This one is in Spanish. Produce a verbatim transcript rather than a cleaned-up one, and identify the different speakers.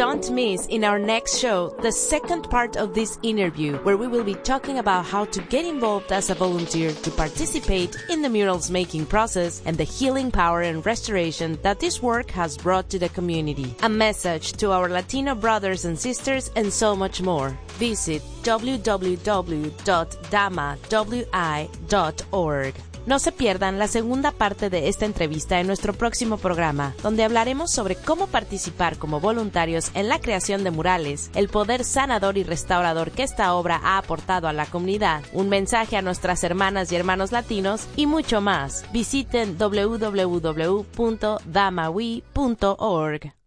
Speaker 1: Don't miss in our next show the second part of this interview, where we will be talking about how to get involved as a volunteer to participate in the murals making process and the healing power and restoration that this work has brought to the community. A message to our Latino brothers and sisters, and so much more. Visit w w w dot dama wi dot org. No se pierdan la segunda parte de esta entrevista en nuestro próximo programa, donde hablaremos sobre cómo participar como voluntarios en la creación de murales, el poder sanador y restaurador que esta obra ha aportado a la comunidad, un mensaje a nuestras hermanas y hermanos latinos y mucho más. Visiten w w w punto dama wi punto org.